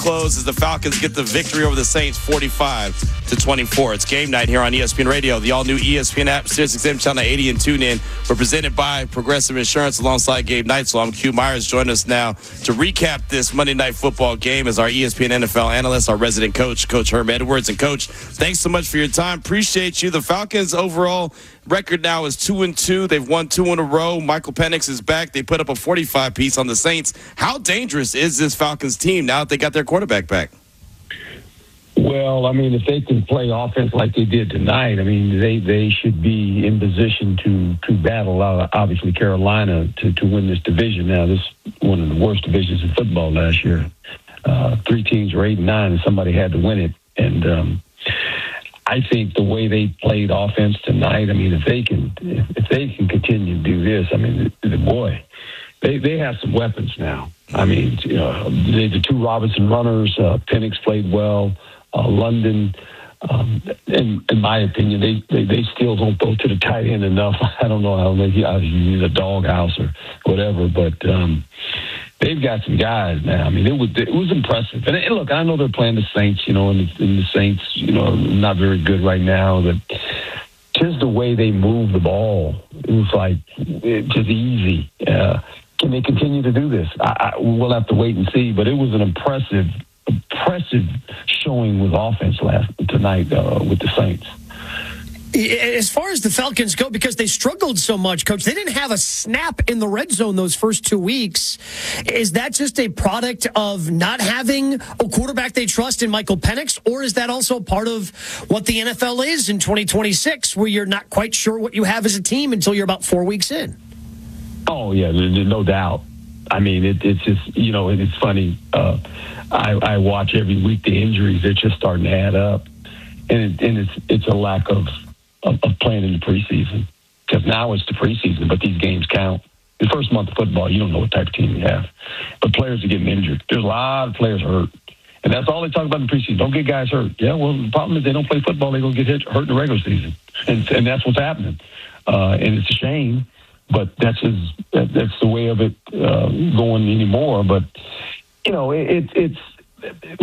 close as the Falcons get the victory over the Saints 45-24. It's game night here on ESPN Radio. The all-new ESPN app, SiriusXM Channel 80 and TuneIn. We're presented by Progressive Insurance alongside Gabe Neitzel. I'm Q Myers. Joining us now to recap this Monday Night Football game as our ESPN NFL analyst, our resident coach, Coach Herm Edwards. And, Coach, thanks so much for your time. Appreciate you. The Falcons' overall record now is 2-2. They've won 2 in a row. Michael Penix is back. They put up a 45-piece on the Saints. How dangerous is this Falcons team now that they got their quarterback back? Well, I mean, if they can play offense like they did tonight, I mean, they should be in position to battle out, obviously, Carolina to win this division. Now, this is one of the worst divisions in football last year. 3 teams were 8-9, and somebody had to win it. And I think the way they played offense tonight, I mean, if they can continue to do this, I mean, they have some weapons now. I mean, you know, the 2 Robinson runners, Penix played well. London, in my opinion, they still don't go to the tight end enough. I don't know how maybe he's a doghouse or whatever, but they've got some guys now. I mean, it was impressive. And look, I know they're playing the Saints, you know, and the Saints, you know, not very good right now. But just the way they move the ball, it was like just easy. Can they continue to do this? We'll have to wait and see. But it was an impressive showing with offense tonight with the Saints. As far as the Falcons go, because they struggled so much, Coach, they didn't have a snap in the red zone those first 2 weeks. Is that just a product of not having a quarterback they trust in Michael Penix, or is that also part of what the NFL is in 2026, where you're not quite sure what you have as a team until you're about 4 weeks in? Oh, yeah, there's no doubt. I mean, it's just, you know, it's funny. I watch every week the injuries. They're just starting to add up. And it's a lack of playing in the preseason. Because now it's the preseason, but these games count. The first month of football, you don't know what type of team you have. But players are getting injured. There's a lot of players hurt. And that's all they talk about in the preseason. Don't get guys hurt. Yeah, well, the problem is they don't play football. They're going to get hurt in the regular season. And that's what's happening. And it's a shame. But that's the way of it going anymore. But, you know, it's